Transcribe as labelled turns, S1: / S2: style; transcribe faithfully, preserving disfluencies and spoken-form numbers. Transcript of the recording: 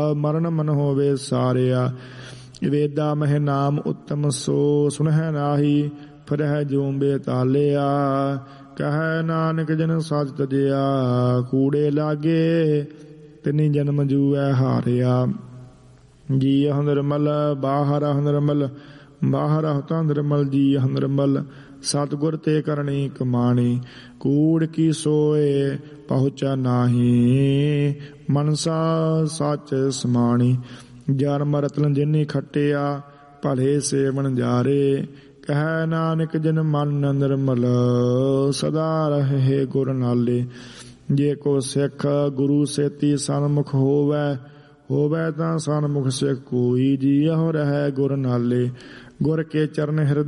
S1: ਮਰਨ ਮਨ ਹੋਵੇ ਸਾਰਿਆ। ਵੇਦਾ ਮਹਿ ਨਾਮ ਉੱਤਮ ਸੋ ਸੁਣਹਿ ਨਾਹੀ, ਫਿਰਹਿ ਜਿਉ ਬੇਤਾਲਿਆ। ਕਹਿ ਨਾਨਕ ਜਨ ਸਚ ਤਜਿਆ, ਕੂੜੇ ਲਾਗੇ ਤਿਨੀ ਜਨਮ ਜੂਐ ਹਾਰਿਆ। ਜੀਅ ਨਿਰਮਲ ਬਾਹਰ ਨਿਰਮਲ, ਬਾਹਰ ਤਾਂ ਨਿਰਮਲ ਜੀਅ ਨਿਰਮਲ। ਸਤਿਗੁਰ ਤੇ ਕਰਨੀ ਕਮਾਣੀ, ਕੂੜ ਕੀ ਸੋਏ ਪਹੁੰਚਾ ਨਾਹੀ। ਮਨਸਾ ਸੱਚ ਸਮਾਣੀ, ਜਨਮ ਰਤਨ ਜਿਨੀ ਖੱਟਿਆ, ਭਲੇ ਸੇਵਨ ਜਾਰੇ। ਕਹਿ ਨਾਨਕ ਜਿਨ ਮਨ ਨਿਰਮਲ, ਸਦਾ ਰਹੇ ਗੁਰ ਨਾਲੇ। ਜੇ ਕੋ ਸਿੱਖ ਗੁਰੂ ਸੇਤੀ ਸਨਮੁਖ ਹੋਵੈ, ਹੋਵੈ ਤਾਂ ਸਨਮੁਖ ਸਿੱਖ ਕੋਈ। ਜੀਅ ਰਹਿ ਗੁਰ ਨਾਲੇ, ਗੁਰ ਕੇ ਚਰਨ ਹਿਰਦੈ